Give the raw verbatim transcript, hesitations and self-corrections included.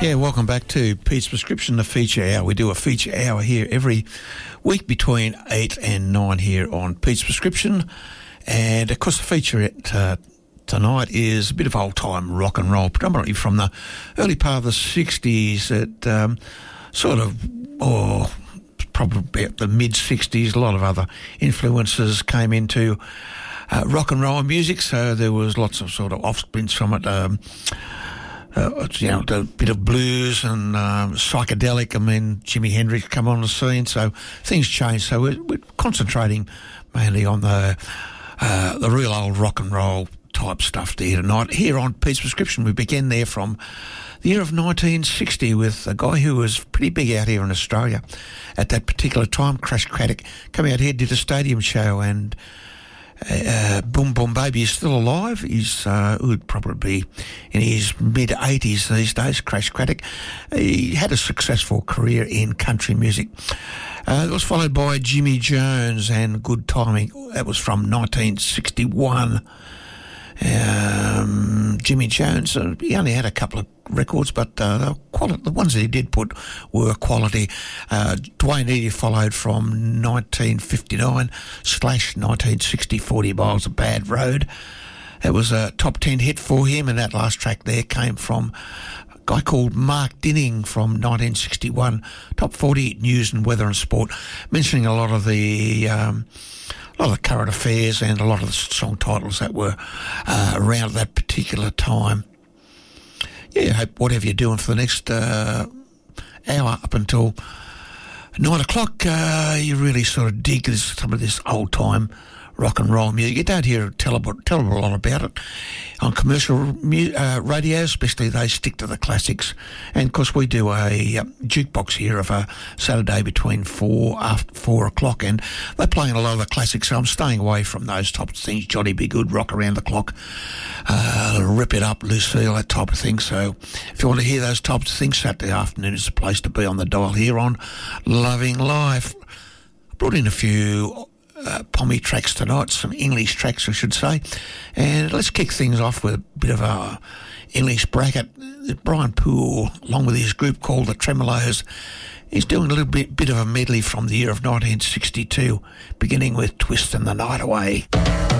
Yeah, welcome back to Pete's Prescription, the feature hour. We do a feature hour here every week between eight and nine here on Pete's Prescription. And, of course, the feature uh, tonight is a bit of old-time rock and roll, predominantly from the early part of the sixties. It um, sort of, oh, probably about the mid-sixties. A lot of other influences came into uh, rock and roll music, so there was lots of sort of offsprings from it. Um, Uh, you know, a bit of blues and um, psychedelic. I mean, Jimi Hendrix come on the scene, so things changed. So we're, we're concentrating mainly on the uh, the real old rock and roll type stuff there tonight. Here on Pete's Prescription, we begin there from the year of nineteen sixty with a guy who was pretty big out here in Australia at that particular time, Crash Craddock, came out here, did a stadium show, and Uh, Boom Boom Baby is still alive. He's uh, would probably be in his mid eighties these days, Crash Craddock. He had a successful career in country music. Uh, it was followed by Jimmy Jones and Good Timing. That was from nineteen sixty-one. Um, Jimmy Jones, uh, he only had a couple of records, but uh, the, quali- the ones that he did put were quality. Uh, Dwayne Eddy followed from nineteen fifty-nine slash nineteen sixty, forty miles of Bad Road. It was a top ten hit for him, and that last track there came from a guy called Mark Dinning from nineteen sixty-one, top forty news and weather and sport, mentioning a lot of the... Um, a lot of the current affairs and a lot of the song titles that were uh, around at that particular time. Yeah, I hope whatever you're doing for the next uh, hour up until nine o'clock, uh, you really sort of dig this, some of this old-time rock and roll music. You don't hear tell a, tell a lot about it on commercial mu- uh, radio, especially they stick to the classics. And of course we do a uh, jukebox here of a Saturday between four after four o'clock, and they're playing a lot of the classics, so I'm staying away from those types of things. Johnny B. Good, Rock Around the Clock, uh, Rip It Up, Lucille, that type of thing. So if you want to hear those types of things, Saturday afternoon is the place to be on the dial here on Loving Life. I brought in a few Uh, Pommy tracks tonight, some English tracks I should say, and let's kick things off with a bit of a English bracket. Brian Poole, along with his group called the Tremolos, he's doing a little bit, bit of a medley from the year of nineteen sixty-two, beginning with Twisting the Night Away.